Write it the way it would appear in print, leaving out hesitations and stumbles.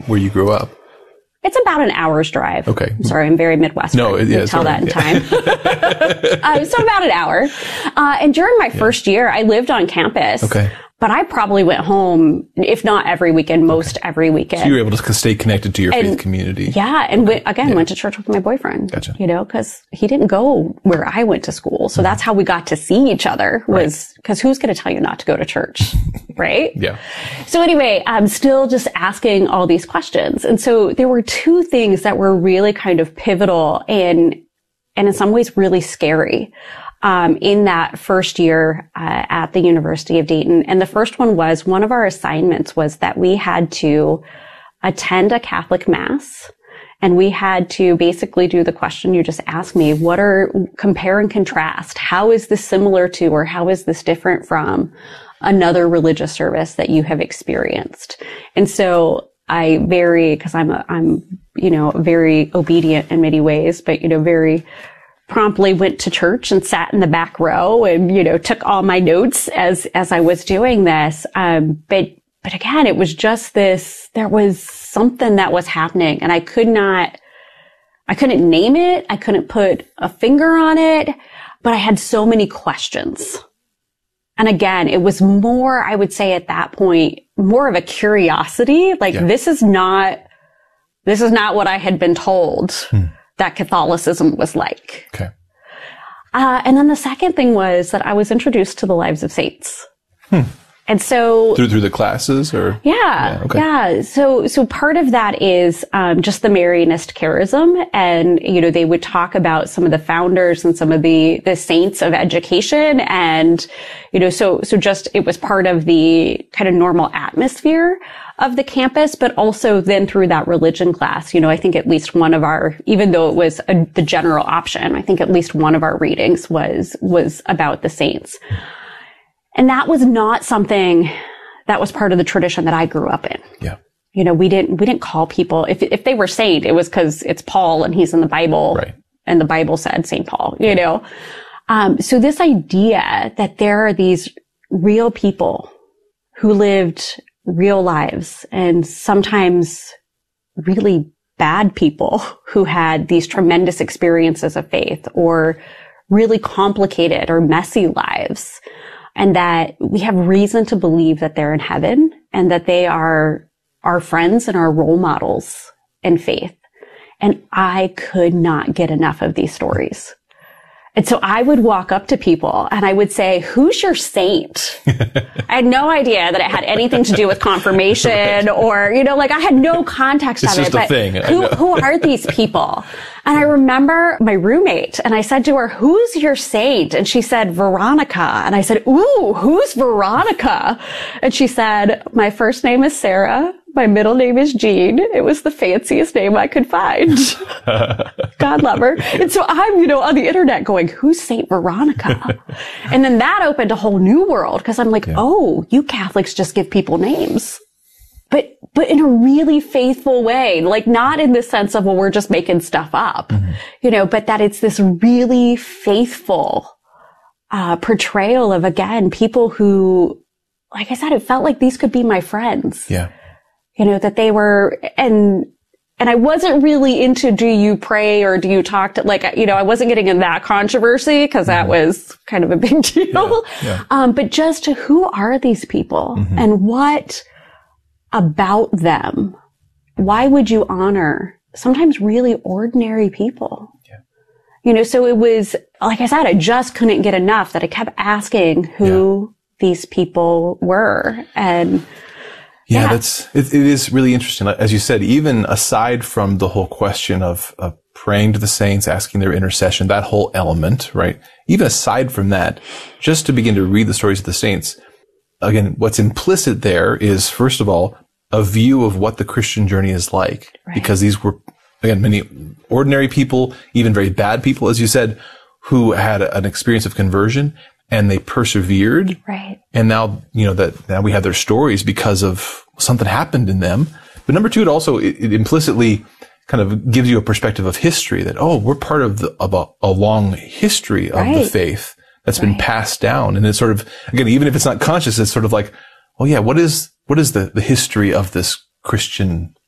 where you grew up? It's about an hour's drive. Okay. I'm sorry, I'm very Midwestern. No, you can tell that in time. So about an hour. And during my first year, I lived on campus. Okay. But I probably went home, if not every weekend, most every weekend. So you were able to stay connected to your faith community. Yeah. And went to church with my boyfriend. Gotcha. Cause he didn't go where I went to school. So that's how we got to see each other cause who's going to tell you not to go to church? Right? Yeah. So anyway, I'm still just asking all these questions. And so there were two things that were really kind of pivotal and in some ways really scary. In that first year, at the University of Dayton. And the first one was one of our assignments was that we had to attend a Catholic mass and we had to basically do the question you just asked me. Compare and contrast. How is this similar to, or how is this different from another religious service that you have experienced? And so cause I'm very obedient in many ways, but, very promptly went to church and sat in the back row and, took all my notes as I was doing this. But again, it was just there was something that was happening and I couldn't name it. I couldn't put a finger on it, but I had so many questions. And again, it was more, I would say at that point, more of a curiosity. This is not what I had been told that Catholicism was like. Okay. And then the second thing was that I was introduced to the lives of saints. And so through the classes or? Yeah. So part of that is, just the Marianist charism. And, they would talk about some of the founders and some of the saints of education. And, so just, it was part of the kind of normal atmosphere of the campus, but also then through that religion class, I think at least one of even though it was the general option, I think at least one of our readings was about the saints. And that was not something that was part of the tradition that I grew up in. Yeah. We didn't call people, if they were saint, it was cause it's Paul and he's in the Bible. Right. And the Bible said Saint Paul, So this idea that there are these real people who lived real lives and sometimes really bad people who had these tremendous experiences of faith or really complicated or messy lives, and that we have reason to believe that they're in heaven and that they are our friends and our role models in faith. And I could not get enough of these stories. And so I would walk up to people and I would say, who's your saint? I had no idea that it had anything to do with confirmation or, I had no context of it. It's just a thing. Who are these people? And I remember my roommate and I said to her, who's your saint? And she said, Veronica. And I said, ooh, who's Veronica? And she said, my first name is Sarah. My middle name is Jean. It was the fanciest name I could find. God love her. And so I'm, on the internet going, who's Saint Veronica? And then that opened a whole new world because I'm like, oh, you Catholics just give people names. But in a really faithful way, not in the sense of, well, we're just making stuff up, but that it's this really faithful, portrayal of, again, people who, like I said, it felt like these could be my friends. Yeah. That they were, and I wasn't really into, do you pray or do you talk to, I wasn't getting in that controversy because that was kind of a big deal. But just who are these people and what about them? Why would you honor sometimes really ordinary people? Yeah. So it was, like I said, I just couldn't get enough that I kept asking who these people were. And yeah, it is really interesting. As you said, even aside from the whole question of praying to the saints, asking their intercession, that whole element, right? Even aside from that, just to begin to read the stories of the saints, again, what's implicit there is, first of all, a view of what the Christian journey is like. Right. Because these were, again, many ordinary people, even very bad people, as you said, who had an experience of conversion. And they persevered. Right. And now, now we have their stories because of something happened in them. But number two, it implicitly kind of gives you a perspective of history that, we're part of a long history of the faith that's been passed down. And it's sort of, again, even if it's not conscious, it's sort of like, oh yeah, what is the history of this Christian